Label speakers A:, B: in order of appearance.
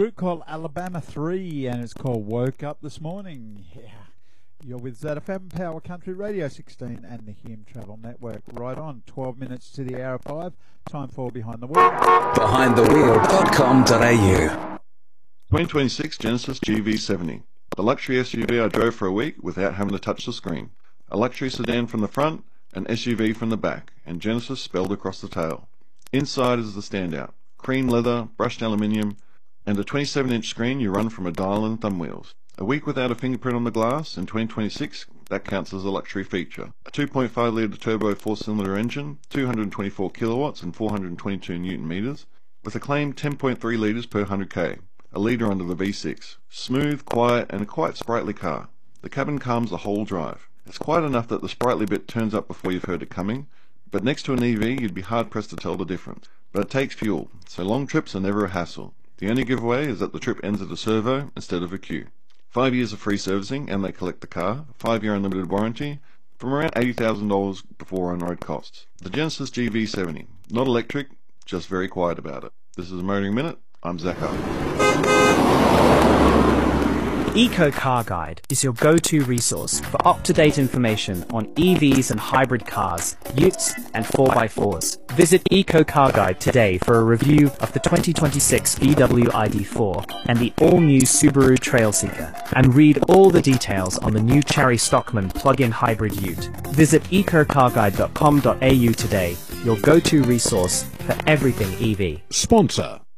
A: group called Alabama 3, and it's called Woke Up This Morning. Yeah. You're with ZFM Power Country Radio 16 and the Hume Travel Network. Right on, 12 minutes to the hour 5. Time for Behind the Wheel.
B: BehindTheWheel.com.au
C: 2026 Genesis GV70. The luxury SUV I drove for a week without having to touch the screen. A luxury sedan from the front, an SUV from the back, and Genesis spelled across the tail. Inside is the standout. Cream leather, brushed aluminium, and a 27-inch screen you run from a dial and thumb wheels. A week without a fingerprint on the glass, in 2026, that counts as a luxury feature. A 2.5-litre turbo 4-cylinder engine, 224 kilowatts and 422 newton meters, with a claimed 10.3 litres per 100k, a litre under the V6. Smooth, quiet, and a quite sprightly car. The cabin calms the whole drive. It's quiet enough that the sprightly bit turns up before you've heard it coming, but next to an EV you'd be hard-pressed to tell the difference. But it takes fuel, so long trips are never a hassle. The only giveaway is that the trip ends at a servo instead of a queue. 5 years of free servicing and they collect the car, 5-year unlimited warranty, from around $80,000 before on-road costs. The Genesis GV70, not electric, just very quiet about it. This is a Motoring Minute, I'm Zach Hart.
D: Eco Car Guide is your go-to resource for up-to-date information on EVs and hybrid cars, utes and 4x4s. Visit Eco Car Guide today for a review of the 2026 VW ID4 and the all-new Subaru Trailseeker, and read all the details on the new Cherry Stockman plug-in hybrid ute. Visit ecocarguide.com.au today, your go-to resource for everything EV.
E: Sponsor